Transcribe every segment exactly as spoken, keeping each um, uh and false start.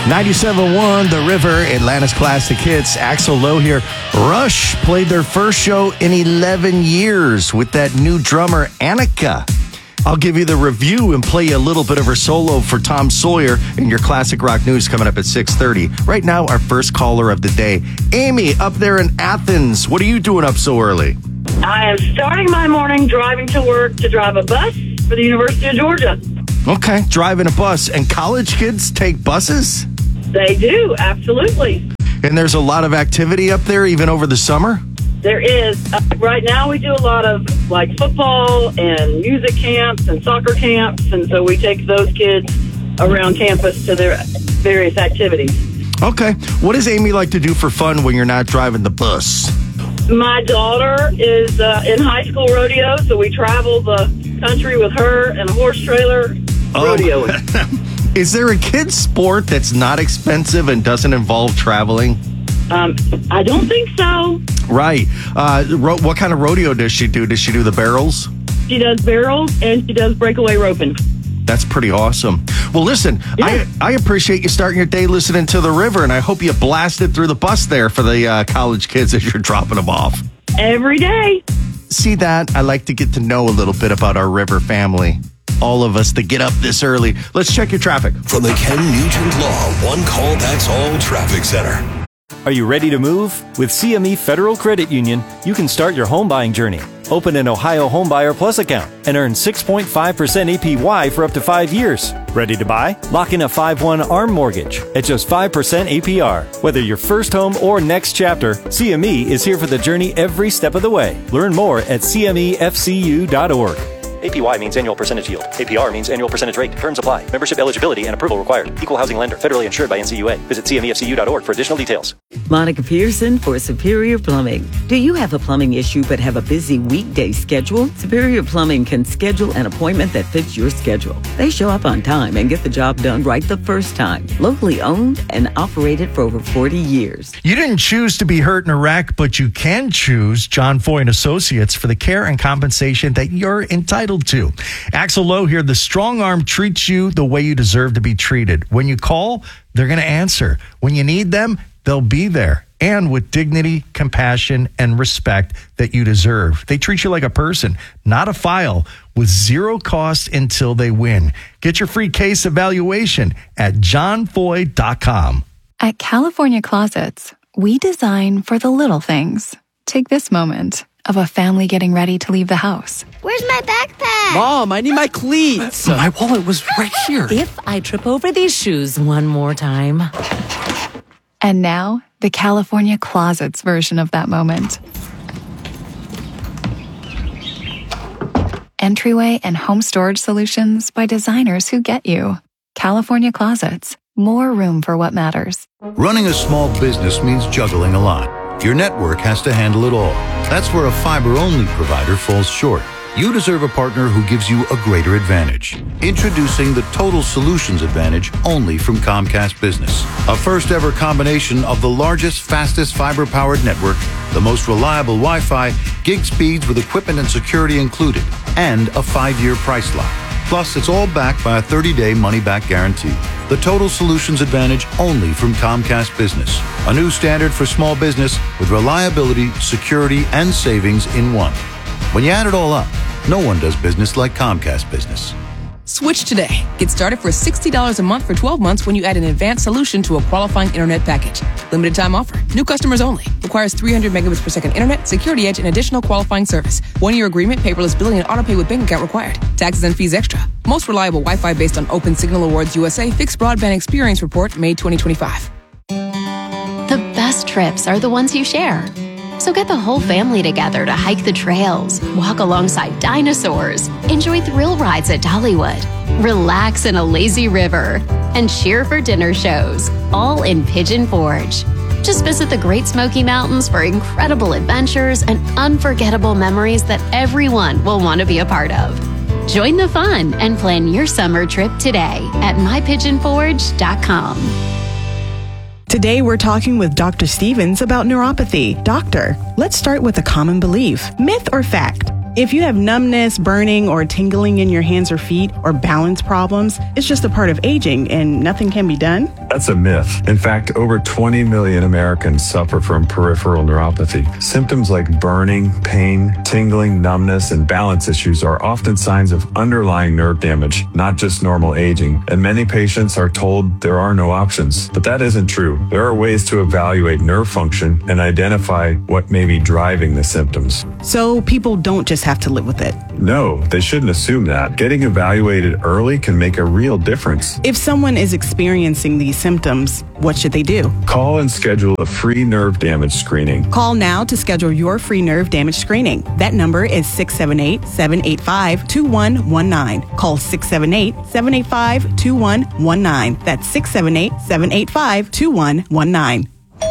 ninety-seven point one The River, Atlanta's classic hits. Axl Lowe here. Rush played their first show in eleven years with that new drummer, Annika. I'll give you the review and play you a little bit of her solo for Tom Sawyer in your classic rock news coming up at six thirty. Right now, our first caller of the day, Amy, up there in Athens. What are you doing up so early? I am starting my morning driving to work to drive a bus for the University of Georgia. Okay, driving a bus. And college kids take buses? They do, absolutely. And there's a lot of activity up there, even over the summer? There is. Uh, right now we do a lot of like football and music camps and soccer camps, and so we take those kids around campus to their various activities. Okay. What does Amy like to do for fun when you're not driving the bus? My daughter is uh, in high school rodeo, so we travel the country with her and a horse trailer rodeoing. Oh. Is there a kid's sport that's not expensive and doesn't involve traveling? Um, I don't think so. Right. Uh, ro- what kind of rodeo does she do? Does she do the barrels? She does barrels and she does breakaway roping. That's pretty awesome. Well, listen, Yeah. I, I appreciate you starting your day listening to The River, and I hope you blasted through the bus there for the uh, college kids as you're dropping them off. Every day. See that? I like to get to know a little bit about our River family. All of us that get up this early. Let's check your traffic. From the Ken Nugent Law One Call That's All Traffic Center. Are you ready to move? With C M E Federal Credit Union, you can start your home buying journey. Open an Ohio Homebuyer Plus account and earn six point five percent A P Y for up to five years. Ready to buy? Lock in a five one ARM mortgage at just five percent A P R. Whether your first home or next chapter, C M E is here for the journey every step of the way. Learn more at C M E F C U dot org. A P Y means annual percentage yield. A P R means annual percentage rate. Terms apply. Membership eligibility and approval required. Equal housing lender. Federally insured by N C U A. Visit C M E F C U dot org for additional details. Monica Pearson for Superior Plumbing. Do you have a plumbing issue but have a busy weekday schedule? Superior Plumbing can schedule an appointment that fits your schedule. They show up on time and get the job done right the first time. Locally owned and operated for over forty years. You didn't choose to be hurt in a wreck, but you can choose John Foy and Associates for the care and compensation that you're entitled to. Axl Lowe here. The strong arm treats you the way you deserve to be treated. When you call, they're going to answer. When you need them, they'll be there. And with dignity, compassion, and respect that you deserve. They treat you like a person, not a file, with zero cost until they win. Get your free case evaluation at john foy dot com. At California Closets, we design for the little things. Take this moment of a family getting ready to leave the house. Where's my backpack? Mom, I need my cleats. My wallet was right here. If I trip over these shoes one more time. And now, the California Closets version of that moment. Entryway and home storage solutions by designers who get you. California Closets. More room for what matters. Running a small business means juggling a lot. Your network has to handle it all. That's where a fiber-only provider falls short. You deserve a partner who gives you a greater advantage. Introducing the Total Solutions Advantage only from Comcast Business. A first-ever combination of the largest, fastest fiber-powered network, the most reliable Wi-Fi, gig speeds with equipment and security included, and a five-year price lock. Plus, it's all backed by a thirty-day money-back guarantee. The Total Solutions Advantage only from Comcast Business. A new standard for small business with reliability, security, and savings in one. When you add it all up, no one does business like Comcast Business. Switch today. Get started for sixty dollars a month for twelve months when you add an advanced solution to a qualifying internet package. Limited time offer. New customers only. Requires three hundred megabits per second internet, security edge, and additional qualifying service. One-year agreement, paperless billing, and autopay with bank account required. Taxes and fees extra. Most reliable Wi-Fi based on Open Signal Awards U S A Fixed Broadband Experience Report, May twenty twenty-five. The best trips are the ones you share. So get the whole family together to hike the trails, walk alongside dinosaurs, enjoy thrill rides at Dollywood, relax in a lazy river, and cheer for dinner shows, all in Pigeon Forge. Just visit the Great Smoky Mountains for incredible adventures and unforgettable memories that everyone will want to be a part of. Join the fun and plan your summer trip today at my pigeon forge dot com. Today, we're talking with Doctor Stevens about neuropathy. Doctor, let's start with a common belief. Myth or fact? If you have numbness, burning, or tingling in your hands or feet, or balance problems, it's just a part of aging and nothing can be done. That's a myth. In fact, over twenty million Americans suffer from peripheral neuropathy. Symptoms like burning, pain, tingling, numbness, and balance issues are often signs of underlying nerve damage, not just normal aging. And many patients are told there are no options. But that isn't true. There are ways to evaluate nerve function and identify what may be driving the symptoms. So people don't just have to live with it. No, they shouldn't assume that. Getting evaluated early can make a real difference. If someone is experiencing these symptoms, what should they do? Call and schedule a free nerve damage screening. Call now to schedule your free nerve damage screening. That number is six seven eight, seven eight five, two one one nine. Call six seven eight, seven eight five, two one one nine. That's six seven eight, seven eight five, two one one nine.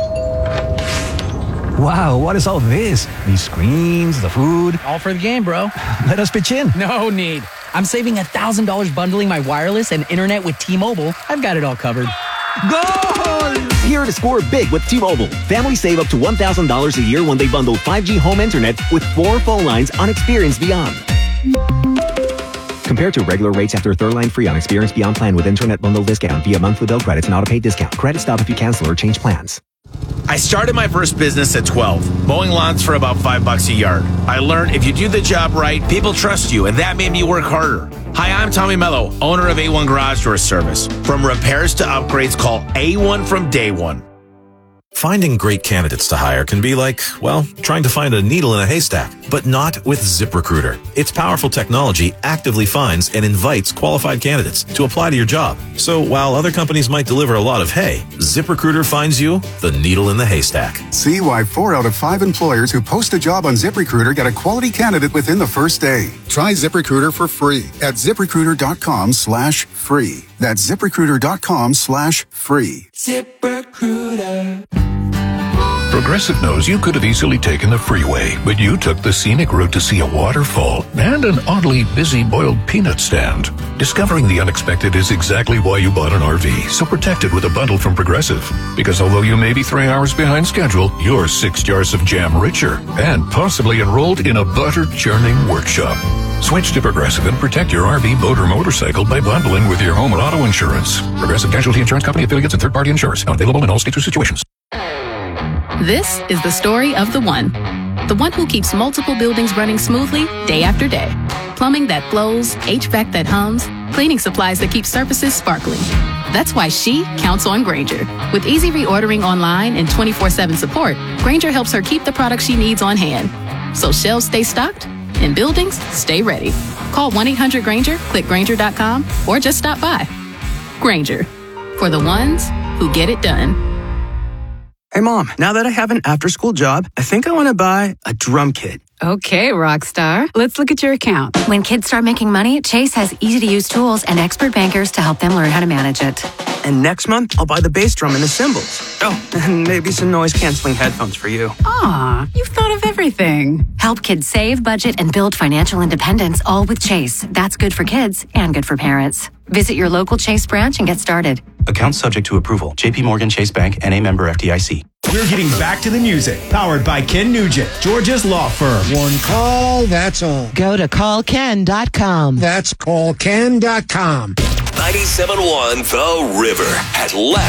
Wow, what is all this? These screens, the food. All for the game, bro. Let us pitch in. No need. I'm saving one thousand dollars bundling my wireless and internet with T-Mobile. I've got it all covered. Goal! Here to score big with T-Mobile. Families save up to one thousand dollars a year when they bundle five G home internet with four phone lines on Experience Beyond. Compared to regular rates after third line free on Experience Beyond plan with internet bundle discount via monthly bill credits and auto-pay discount. Credit stop if you cancel or change plans. I started my first business at twelve, mowing lawns for about five bucks a yard. I learned if you do the job right, people trust you, and that made me work harder. Hi, I'm Tommy Mello, owner of A one Garage Door Service. From repairs to upgrades, call A one from day one. Finding great candidates to hire can be like, well, trying to find a needle in a haystack, but not with ZipRecruiter. Its powerful technology actively finds and invites qualified candidates to apply to your job. So while other companies might deliver a lot of hay, ZipRecruiter finds you the needle in the haystack. See why four out of five employers who post a job on ZipRecruiter get a quality candidate within the first day. Try ZipRecruiter for free at ZipRecruiter.com slash free. That's ZipRecruiter.com slash free. ZipRecruiter. Progressive knows you could have easily taken the freeway, but you took the scenic route to see a waterfall and an oddly busy boiled peanut stand. Discovering the unexpected is exactly why you bought an R V, so protect it with a bundle from Progressive. Because although you may be three hours behind schedule, you're six jars of jam richer and possibly enrolled in a butter churning workshop. Switch to Progressive and protect your R V, boat, or motorcycle by bundling with your home and auto insurance. Progressive Casualty Insurance Company affiliates and third-party insurers. Not available in all states or situations. This is the story of the one. The one who keeps multiple buildings running smoothly day after day. Plumbing that flows, H V A C that hums, cleaning supplies that keep surfaces sparkling. That's why she counts on Grainger. With easy reordering online and twenty-four seven support, Grainger helps her keep the products she needs on hand. So shelves stay stocked and buildings stay ready. Call one eight hundred Grainger, click Grainger dot com, or just stop by. Grainger, for the ones who get it done. Hey, Mom, now that I have an after-school job, I think I want to buy a drum kit. Okay, Rockstar. Let's look at your account. When kids start making money, Chase has easy-to-use tools and expert bankers to help them learn how to manage it. And next month, I'll buy the bass drum and the cymbals. Oh, and maybe some noise-canceling headphones for you. Aw, you've thought of everything. Help kids save, budget, and build financial independence, all with Chase. That's good for kids and good for parents. Visit your local Chase branch and get started. Account subject to approval. J P Morgan Chase Bank, N A member F D I C. We're getting back to the music. Powered by Ken Nugent, Georgia's law firm. One call, that's all. Go to call ken dot com. That's call ken dot com. ninety-seven point one The River at left.